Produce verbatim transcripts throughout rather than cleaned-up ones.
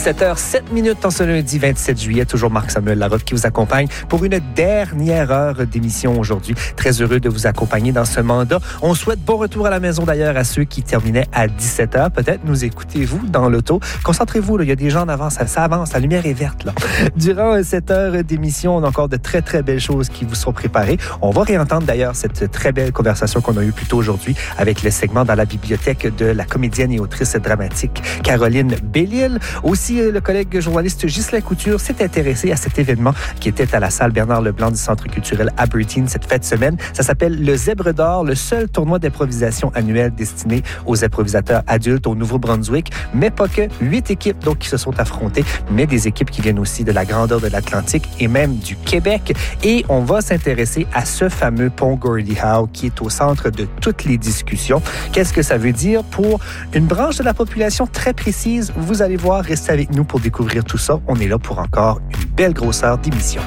dix-sept heures sept minutes en ce lundi vingt-sept juillet. Toujours Marc-Samuel Larocque qui vous accompagne pour une dernière heure d'émission aujourd'hui. Très heureux de vous accompagner dans ce mandat. On souhaite bon retour à la maison d'ailleurs à ceux qui terminaient à dix-sept heures. Peut-être nous écoutez-vous dans l'auto. Concentrez-vous, là, il y a des gens en avance. Ça, ça avance, la lumière est verte. Là. Durant cette heure d'émission, on a encore de très, très belles choses qui vous sont préparées. On va réentendre d'ailleurs cette très belle conversation qu'on a eue plus tôt aujourd'hui avec le segment dans la bibliothèque de la comédienne et autrice dramatique Caroline Bellil. Aussi, le collègue journaliste Ghislain Couture s'est intéressé à cet événement qui était à la salle Bernard Leblanc du Centre culturel Aberdeen cette fête semaine. Ça s'appelle le Zèbre d'or, le seul tournoi d'improvisation annuel destiné aux improvisateurs adultes au Nouveau-Brunswick, mais pas que. Huit équipes donc qui se sont affrontées, mais des équipes qui viennent aussi de la grandeur de l'Atlantique et même du Québec. Et on va s'intéresser à ce fameux pont Gordie Howe qui est au centre de toutes les discussions. Qu'est-ce que ça veut dire pour une branche de la population très précise? Vous allez voir, restez avec nous pour découvrir tout ça. On est là pour encore une belle grosseur d'émission.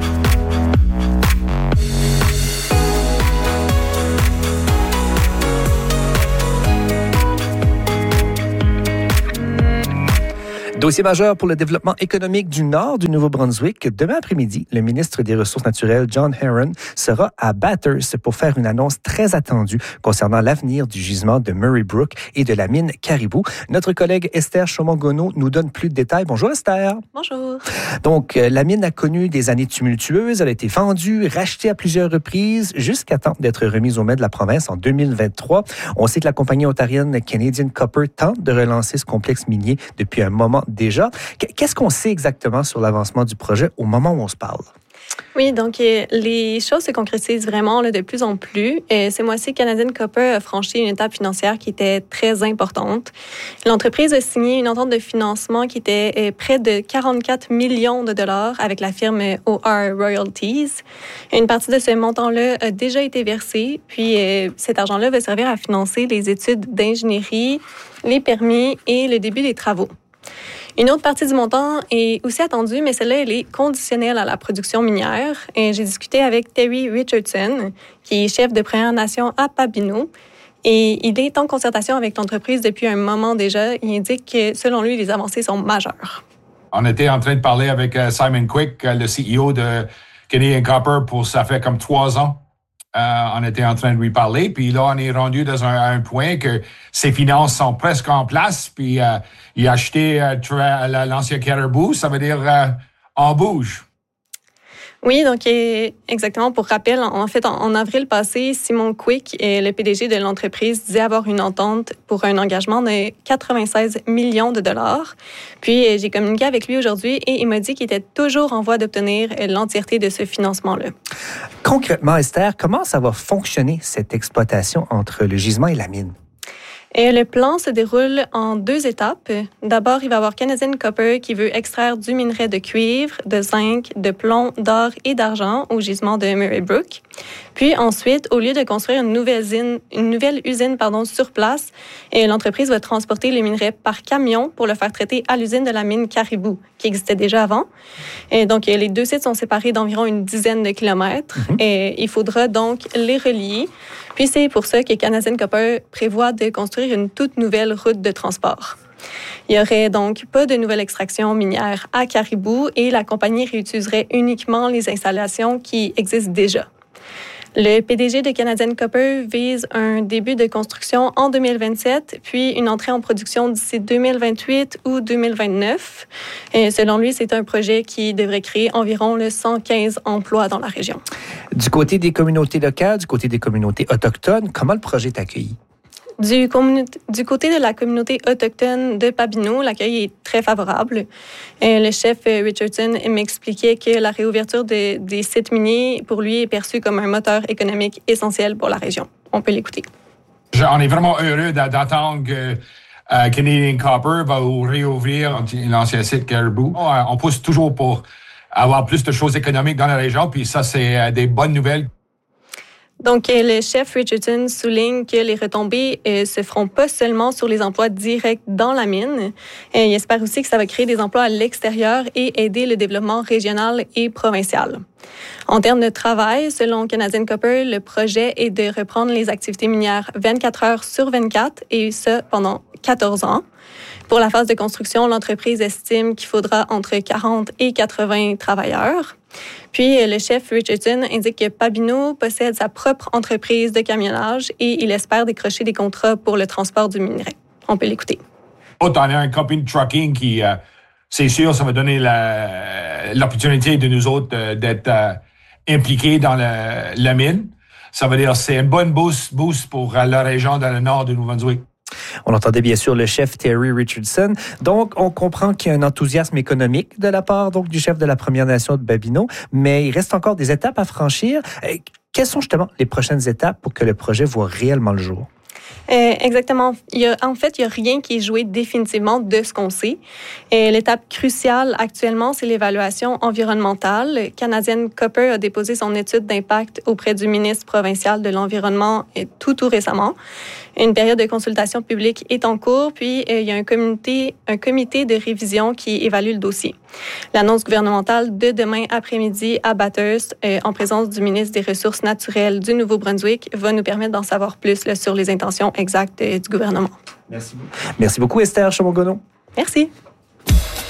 Dossier majeur pour le développement économique du nord du Nouveau-Brunswick. Demain après-midi, le ministre des Ressources naturelles, John Herron, sera à Bathurst pour faire une annonce très attendue concernant l'avenir du gisement de Murray Brook et de la mine Caribou. Notre collègue Esther Chaumont-Gonneau nous donne plus de détails. Bonjour Esther. Bonjour. Donc, la mine a connu des années tumultueuses. Elle a été vendue, rachetée à plusieurs reprises, jusqu'à temps d'être remise au maître de la province en deux mille vingt-trois. On sait que la compagnie ontarienne Canadian Copper tente de relancer ce complexe minier depuis un moment déjà. Qu'est-ce qu'on sait exactement sur l'avancement du projet au moment où on se parle? Oui, donc les choses se concrétisent vraiment là, de plus en plus. Et ce mois-ci, Canadian Copper a franchi une étape financière qui était très importante. L'entreprise a signé une entente de financement qui était près de quarante-quatre millions de dollars avec la firme O R Royalties. Une partie de ce montant-là a déjà été versée, puis euh, cet argent-là va servir à financer les études d'ingénierie, les permis et le début des travaux. Une autre partie du montant est aussi attendue, mais celle-là, elle est conditionnelle à la production minière. Et j'ai discuté avec Terry Richardson, qui est chef de Première Nation à Papineau. Et il est en concertation avec l'entreprise depuis un moment déjà. Il indique que, selon lui, les avancées sont majeures. On était en train de parler avec Simon Quick, le C E O de Canadian Copper, pour ça fait comme trois ans. Euh, on était en train de lui parler, puis là, on est rendu dans un, un point que ses finances sont presque en place, puis euh, il a acheté euh, tra- l'ancien Caribou, ça veut dire euh, on bouge. Oui, donc exactement. Pour rappel, en fait, en, en avril passé, Simon Quick, le P D G de l'entreprise, disait avoir une entente pour un engagement de quatre-vingt-seize millions de dollars. Puis, j'ai communiqué avec lui aujourd'hui et il m'a dit qu'il était toujours en voie d'obtenir l'entièreté de ce financement-là. Concrètement, Esther, comment ça va fonctionner, cette exploitation entre le gisement et la mine? Et le plan se déroule en deux étapes. D'abord, il va y avoir Canadian Copper qui veut extraire du minerai de cuivre, de zinc, de plomb, d'or et d'argent au gisement de Murray Brook. Puis ensuite, au lieu de construire une nouvelle usine, une nouvelle usine pardon, sur place, et l'entreprise va transporter le minerai par camion pour le faire traiter à l'usine de la mine Caribou, qui existait déjà avant. Et donc, les deux sites sont séparés d'environ une dizaine de kilomètres. Mm-hmm. Et il faudra donc les relier. Puis c'est pour ça que Canadian Copper prévoit de construire une toute nouvelle route de transport. Il n'y aurait donc pas de nouvelle extraction minière à Caribou et la compagnie réutiliserait uniquement les installations qui existent déjà. Le P D G de Canadian Copper vise un début de construction en deux mille vingt-sept, puis une entrée en production d'ici deux mille vingt-huit ou deux mille vingt-neuf. Et selon lui, c'est un projet qui devrait créer environ cent quinze emplois dans la région. Du côté des communautés locales, du côté des communautés autochtones, comment le projet est accueilli? Du, commun... du côté de la communauté autochtone de Papineau, l'accueil est très favorable. Et le chef Richardson m'expliquait que la réouverture de, des sites miniers, pour lui, est perçue comme un moteur économique essentiel pour la région. On peut l'écouter. On est vraiment heureux d'entendre que uh, Canadian Copper va réouvrir l'ancien site Caribou. On pousse toujours pour avoir plus de choses économiques dans la région, puis ça, c'est des bonnes nouvelles. Donc, le chef Richardson souligne que les retombées ne se feront pas seulement sur les emplois directs dans la mine. Et il espère aussi que ça va créer des emplois à l'extérieur et aider le développement régional et provincial. En termes de travail, selon Canadian Copper, le projet est de reprendre les activités minières vingt-quatre heures sur vingt-quatre et ça pendant quatorze ans. Pour la phase de construction, l'entreprise estime qu'il faudra entre quarante et quatre-vingts travailleurs. Puis, le chef Richardson indique que Pabineau possède sa propre entreprise de camionnage et il espère décrocher des contrats pour le transport du minerai. On peut l'écouter. On a une compagnie de trucking qui, euh, c'est sûr, ça va donner la, l'opportunité de nous autres euh, d'être euh, impliqués dans le, la mine. Ça veut dire que c'est une bonne boost, boost pour euh, la région dans le nord de Nouveau-Brunswick. On entendait bien sûr le chef Terry Richardson. Donc, on comprend qu'il y a un enthousiasme économique de la part donc, du chef de la Première Nation de Pabineau, mais il reste encore des étapes à franchir. Quelles sont justement les prochaines étapes pour que le projet voit réellement le jour? Euh, exactement. Il y a, en fait, il n'y a rien qui est joué définitivement de ce qu'on sait. Et l'étape cruciale actuellement, c'est l'évaluation environnementale. Canadian Copper a déposé son étude d'impact auprès du ministre provincial de l'Environnement tout, tout récemment. Une période de consultation publique est en cours, puis euh, il y a un comité, un comité de révision qui évalue le dossier. L'annonce gouvernementale de demain après-midi à Bathurst, euh, en présence du ministre des Ressources naturelles du Nouveau-Brunswick, va nous permettre d'en savoir plus là, sur les intentions exactes euh, du gouvernement. Merci beaucoup. Merci beaucoup, Esther Chamongono. Merci.